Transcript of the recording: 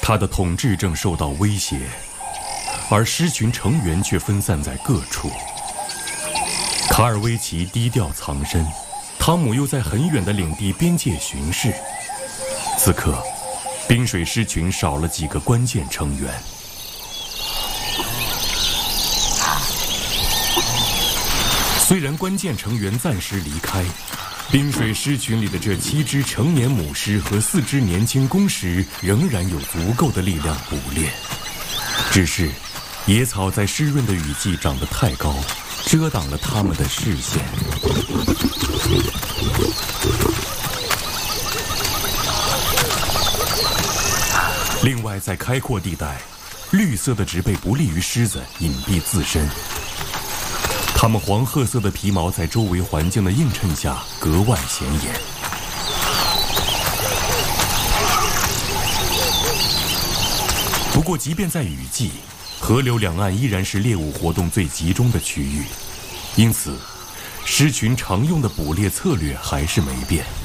他的统治正受到威胁，而狮群成员却分散在各处。卡尔维奇低调藏身，汤姆又在很远的领地边界巡视。此刻，冰水狮群少了几个关键成员。虽然关键成员暂时离开，冰水狮群里的这7只成年母狮和4只年轻公狮仍然有足够的力量捕猎，只是野草在湿润的雨季长得太高，遮挡了它们的视线。另外，在开阔地带，绿色的植被不利于狮子隐蔽自身。它们黄褐色的皮毛在周围环境的映衬下格外显眼。不过，即便在雨季，河流两岸依然是猎物活动最集中的区域，因此，狮群常用的捕猎策略还是没变。